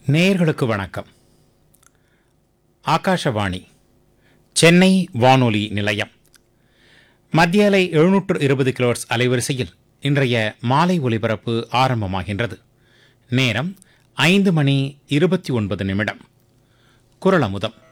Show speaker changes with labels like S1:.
S1: நேயர்களுக்கு வணக்கம். ஆகாஷவாணி சென்னை வானொலி நிலையம் மத்திய அலை 720 கிலோஹெர்ட்ஸ் அலைவரிசையில் இன்றைய மாலை ஒலிபரப்பு ஆரம்பமாகின்றது. நேரம் 5:29 குறளமுதம்.